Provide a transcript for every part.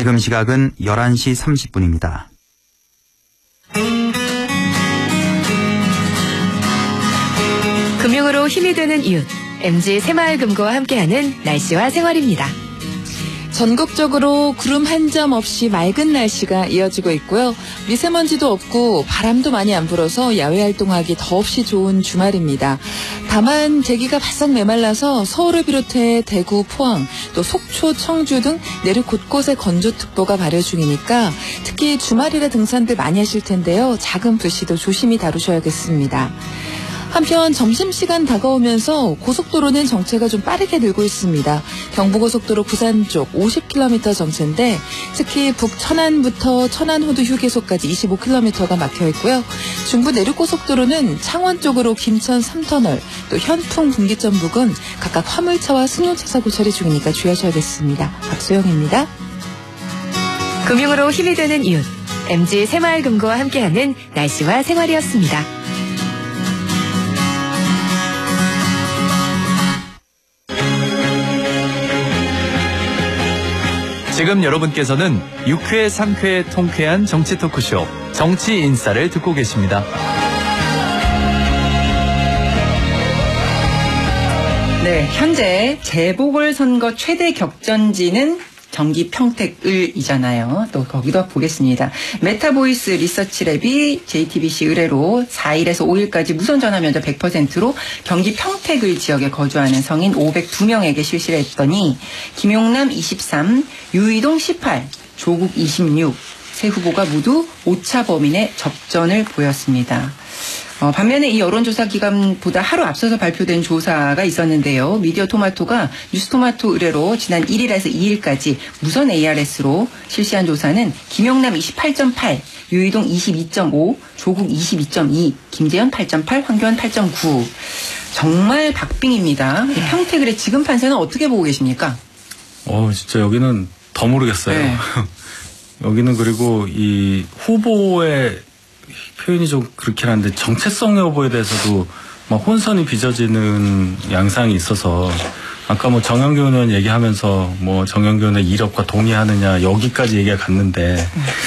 지금 시각은 11시 30분입니다. 금융으로 힘이 되는 이웃, MG 새마을금고와 함께하는 날씨와 생활입니다. 전국적으로 구름 한 점 없이 맑은 날씨가 이어지고 있고요. 미세먼지도 없고 바람도 많이 안 불어서 야외 활동하기 더없이 좋은 주말입니다. 다만 대기가 바싹 메말라서 서울을 비롯해 대구, 포항, 또 속초, 청주 등 내륙 곳곳에 건조특보가 발효 중이니까 특히 주말이라 등산들 많이 하실 텐데요. 작은 불씨도 조심히 다루셔야겠습니다. 한편 점심시간 다가오면서 고속도로는 정체가 좀 빠르게 늘고 있습니다. 경부고속도로 부산 쪽 50km 정체인데 특히 북천안부터 천안호두 휴게소까지 25km가 막혀 있고요. 중부 내륙고속도로는 창원 쪽으로 김천 3터널, 또 현풍 분기점 부근 각각 화물차와 승용차 사고 처리 중이니까 주의하셔야겠습니다. 박소영입니다. 금융으로 힘이 되는 이웃, MG 새마을금고와 함께하는 날씨와 생활이었습니다. 지금 여러분께서는 6회, 3회 통쾌한 정치 토크쇼 정치 인싸를 듣고 계십니다. 네, 현재 재보궐선거 최대 격전지는 경기 평택을이잖아요. 또 거기도 보겠습니다. 메타보이스 리서치랩이 JTBC 의뢰로 4일에서 5일까지 무선 전화 면접 100%로 경기 평택을 지역에 거주하는 성인 502명에게 실시를 했더니 김용남 23, 유이동 18, 조국 26, 세 후보가 모두 오차 범인의 접전을 보였습니다. 반면에 이 여론조사 기간보다 하루 앞서서 발표된 조사가 있었는데요. 미디어토마토가 뉴스토마토 의뢰로 지난 1일에서 2일까지 무선 ARS로 실시한 조사는 김용남 28.8, 유이동 22.5, 조국 22.2, 김재현 8.8, 황교안 8.9. 정말 박빙입니다. 평택을의 지금 판세는 어떻게 보고 계십니까? 진짜 여기는 더 모르겠어요. 네. 여기는 그리고 이 후보의 표현이 좀 그렇긴 한데 정체성 여부에 대해서도 막 혼선이 빚어지는 양상이 있어서 아까 뭐 정영균 의원 얘기하면서 뭐 정영균 의원의 이력과 동의하느냐 여기까지 얘기가 갔는데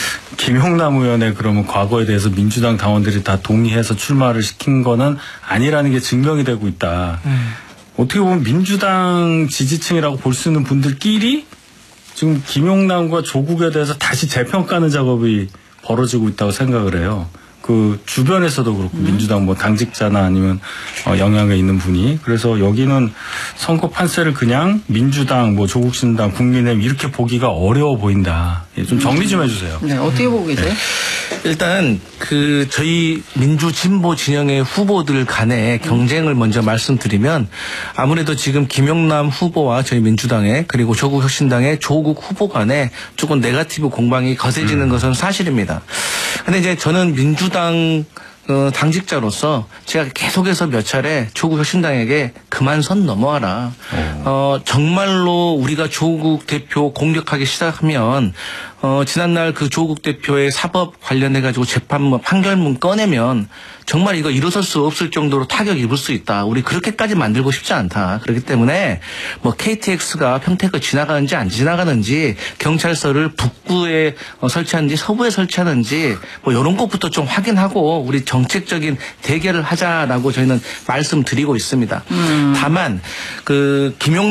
김용남 의원의 그러면 과거에 대해서 민주당 당원들이 다 동의해서 출마를 시킨 거는 아니라는 게 증명이 되고 있다. 어떻게 보면 민주당 지지층이라고 볼 수 있는 분들끼리 지금 김용남과 조국에 대해서 다시 재평가하는 작업이 벌어지고 있다고 생각을 해요. 그 주변에서도 그렇고 민주당 뭐 당직자나 아니면 영향에 있는 분이 그래서 여기는 선거 판세를 그냥 민주당 뭐 조국신당 국민의힘 이렇게 보기가 어려워 보인다. 좀 정리 좀 해주세요. 네, 어떻게 보고 계세요? 일단 저희 민주 진보 진영의 후보들 간의 경쟁을 먼저 말씀드리면 아무래도 지금 김용남 후보와 저희 민주당의 그리고 조국 혁신당의 조국 후보 간에 조금 네거티브 공방이 거세지는 것은 사실입니다. 근데 이제 저는 민주당 당직자로서 제가 계속해서 몇 차례 조국 혁신당에게 그만 선 넘어와라. 정말로 우리가 조국 대표 공격하기 시작하면 지난날 그 조국 대표의 사법 관련해가지고 재판문 판결문 꺼내면 정말 이거 일어설 수 없을 정도로 타격 입을 수 있다. 우리 그렇게까지 만들고 싶지 않다. 그렇기 때문에 뭐 KTX가 평택을 지나가는지 안 지나가는지 경찰서를 북구에 설치하는지 서부에 설치하는지 뭐 이런 것부터 좀 확인하고 우리 정책적인 대결을 하자라고 저희는 말씀드리고 있습니다. 다만 김용